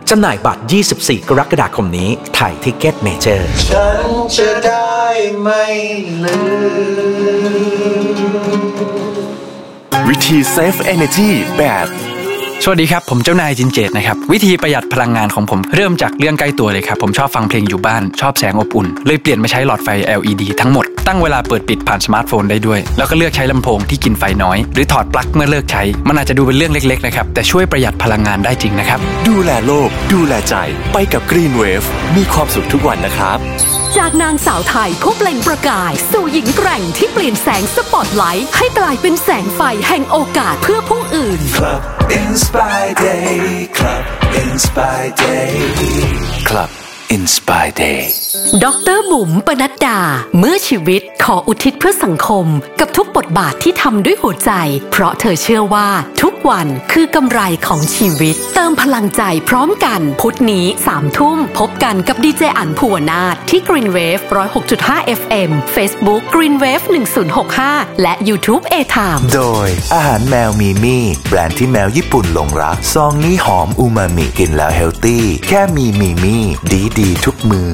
จำหน่ายบัตร24 กรกฎาคมนี้ไทยทิกเก็ตเมเจอร์ฉันจะได้ไม่ลืมวิธี Save Energy แบบสวัสดีครับผมเจ้านายจินเจตนะครับวิธีประหยัดพลังงานของผมเริ่มจากเรื่องใกล้ตัวเลยครับผมชอบฟังเพลงอยู่บ้านชอบแสงอบอุ่นเลยเปลี่ยนมาใช้หลอดไฟ LED ทั้งหมดตั้งเวลาเปิดปิดผ่านสมาร์ทโฟนได้ด้วยแล้วก็เลือกใช้ลำโพงที่กินไฟน้อยหรือถอดปลั๊กเมื่อเลิกใช้มันอาจจะดูเป็นเรื่องเล็กๆนะครับแต่ช่วยประหยัดพลังงานได้จริงนะครับดูแลโลกดูแลใจไปกับ Green Wave มีความสุขทุกวันนะครับจากนางสาวไทยผู้เปล่งประกายสู่หญิงแกร่งที่เปลี่ยนแสงสปอตไลท์ให้กลายเป็นแสงไฟแห่งโอกาสเพื่อผู้อื่น Club Inspire Day Club Inspire Day Club Inspire Day ดร.บุ๋มปนัดดาเมื่อชีวิตขออุทิศเพื่อสังคมกับทุกบทบาทที่ทำด้วยหัวใจเพราะเธอเชื่อว่าทุกวันคือกำไรของชีวิตเติมพลังใจพร้อมกันพุธนี้ 3 ทุ่มพบกันกับดีเจอั๋นภูวนาถที่ Green Wave 106.5 FM Facebook Green Wave 1065 และ YouTube A-Time โดยอาหารแมวมีมี่แบรนด์ที่แมวญี่ปุ่นหลงรักซองนี้หอมอูมามิกินแล้วเฮลตี้แค่มีมี่ดีทุกมื้อ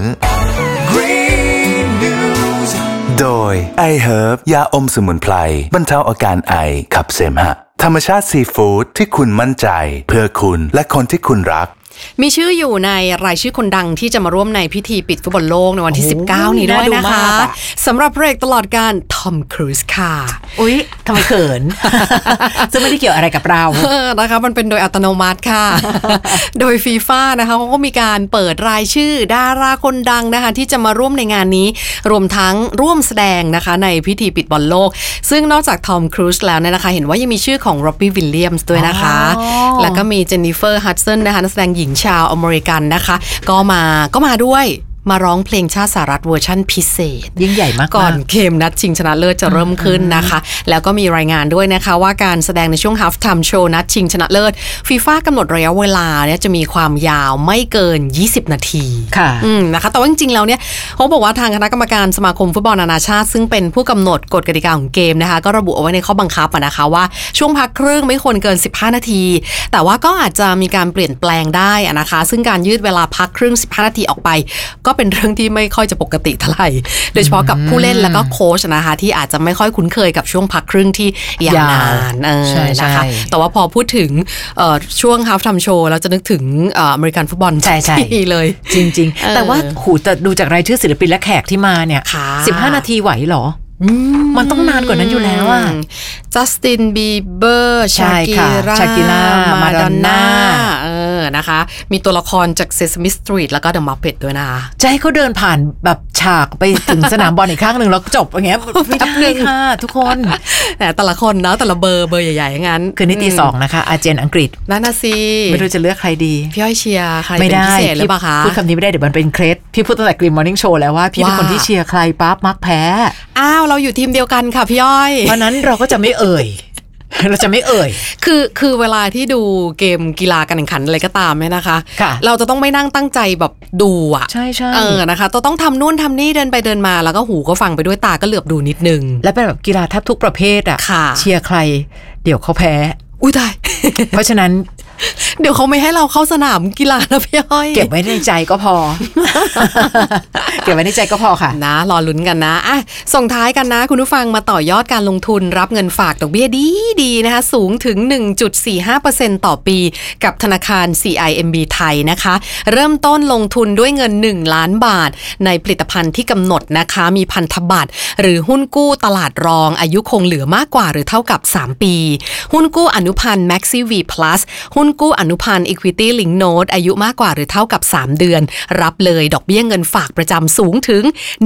Green News โดย iHerb ยาอมสมุนไพรบรรเทาอาการไอขับเสมหะธรรมชาติซีฟู้ดที่คุณมั่นใจเพื่อคุณและคนที่คุณรักมีชื่ออยู่ในรายชื่อคนดังที่จะมาร่วมในพิธีปิดฟุตบอลโลกในวันที่19นี้ด้วยนะคะสำหรับพระเอกตลอดการทอมครูซค่ะอุ๊ยทำไมเขิน ซึ่งไม่ได้เกี่ยวอะไรกับเรานะคะมันเป็นโดยอัตโนมัติค่ะโดยฟีฟ่านะคะเขาก็มีการเปิดรายชื่อดาราคนดังนะคะที่จะมาร่วมในงานนี้รวมทั้งร่วมแสดงนะคะในพิธีปิดบอลโลกซึ่งนอกจากทอมครูซแล้วเนี่ยนะคะเห็นว่ายังมีชื่อของโรบบี้วิลเลียมส์ด้วยนะคะแล้วก็มีเจนนิเฟอร์ฮัดสันนะคะนักแสดงหญิงชาวอเมริกันนะคะก็มาด้วยมาร้องเพลงชาติสหรัฐเวอร์ชั่นพิเศษยิ่งใหญ่มากก่อนเกมนัดชิงชนะเลิศจะเริ่มขึ้นนะคะแล้วก็มีรายงานด้วยนะคะว่าการแสดงในช่วง Half Time Show นัดชิงชนะเลิศฟีฟ่ากำหนดระยะเวลาเนี่ยจะมีความยาวไม่เกิน20นาทีค่ะนะคะแต่ว่าจริงๆแล้วเนี่ยเขาบอกว่าทางคณะกรรมการสมาคมฟุตบอลนานาชาติซึ่งเป็นผู้กำหนดกฎกติกาของเกมนะคะก็ระบุเอาไว้ในข้อบังคับนะคะว่าช่วงพักครึ่งไม่ควรเกิน15นาทีแต่ว่าก็อาจจะมีการเปลี่ยนแปลงได้นะคะซึ่งการยืดเวลาพักครึ่ง15นาทีออกไปก็เป็นเรื่องที่ไม่ค่อยจะปกติเท่าไหร่โดยเฉพาะกับผู้เล่นแล้วก็โค้ชนะคะที่อาจจะไม่ค่อยคุ้นเคยกับช่วงพักครึ่งที่ยาวนานนะคะแต่ว่าพอพูดถึงช่วง Half Time Show เราจะนึกถึงอเมริกันฟุตบอลใช่ๆเลยจริงๆแต่ว่าแต่ดูจากรายชื่อศิลปินและแขกที่มาเนี่ย15นาทีไหวเหรอมันต้องนานกว่านั้นอยู่แล้วอ่ะจัสตินบีเบอร์ชากิรามาดอนน่านะคะมีตัวละครจาก Sesame Street แล้วก็ The Muppet ด้วยนะคะจะให้เขาเดินผ่านแบบฉากไปถึงสนามบอลอีกข้างหนึ่งแล้วจบอย่างเงี้ยไม่ได้ค่ะทุกคนแต่ละคนนะแต่ละเบอร์ใหญ่ๆอย่างนั้นคือนี่ตี2นะคะอาร์เจนอังกฤษนั่นน่ะสิไม่รู้จะเลือกใครดีพี่อ้อยเชียร์ใครเป็นพิเศษหรือเปล่าคะพูดคำนี้ไม่ได้เดี๋ยวมันเป็นเคล็ดพี่พูดตั้งแต่ Green Morning Show แล้วว่าพี่เป็นคนที่เชียร์ใครปั๊บมักแพ้อ้าวเราอยู่ทีมเดียวกันค่ะพี่อ้อยเพราะนั้นเราก็จะไม่เอ่ยเราจะไม่เอ่ยคือเวลาที่ดูเกมกีฬาการแข่งขันอะไรก็ตามเนี่ยนะคะเราจะต้องไม่นั่งตั้งใจแบบดูอ่ะใช่นะคะต้องทำนู่นทำนี่เดินไปเดินมาแล้วก็หูก็ฟังไปด้วยตาก็เหลือบดูนิดนึงแล้วเป็นแบบกีฬาแทบทุกประเภทอ่ะเชียร์ใครเดี๋ยวเขาแพ้อุ้ยตายเพราะฉะนั้นเดี๋ยวเขาไม่ให้เราเข้าสนามกีฬานะพี่อ้อยเก็บไว้ในใจก็พอ เก็บไว้ในใจก็พอค่ะนะรอลุ้นกันนะอ่ะส่งท้ายกันนะคุณผู้ฟังมาต่อยอดการลงทุนรับเงินฝากดอกเบี้ยดีนะคะสูงถึง 1.45% ต่อปีกับธนาคาร CIMB ไทยนะคะเริ่มต้นลงทุนด้วยเงิน1ล้านบาทในผลิตภัณฑ์ที่กำหนดนะคะมีพันธบัตรหรือหุ้นกู้ตลาดรองอายุคงเหลือมากกว่าหรือเท่ากับ3ปีหุ้นกู้อนุพันธ์ Maxi V Plus หุ้นกู้อนุพันธ์ Equity Link Note อายุมากกว่าหรือเท่ากับ3เดือนรับเลยดอกเบี้ยเงินฝากประจำสูงถึง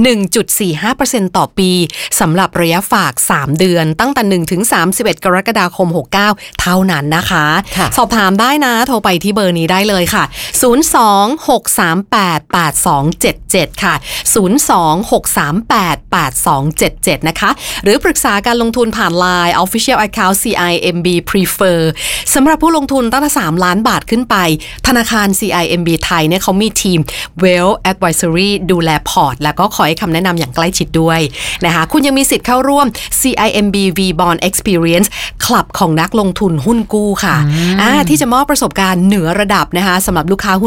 1.45% ต่อปีสำหรับระยะฝาก3เดือนตั้งแต่1ถึง31กรกฎาคม69เท่านั้นนะคะสอบถามได้นะโทรไปที่เบอร์นี้ได้เลยค่ะ026388277ค่ะ026388277นะคะหรือปรึกษาการลงทุนผ่าน LINE Official Account CIMB Prefer สำหรับผู้ลงทุนตั้งแต่3ล้านบาทขึ้นไปธนาคาร CIMB ไทยเนี่ยเขามีทีม Wealth Advisory ดูแลพอร์ตแล้วก็คอยให้คำแนะนำอย่างใกล้ชิดด้วยนะคะคุณยังมีสิทธิ์เข้าร่วม CIMB V Bond Experience คลับของนักลงทุนหุ้นกู้ค่ะที่จะมอบประสบการณ์เหนือระดับนะคะสำหรับลูกค้า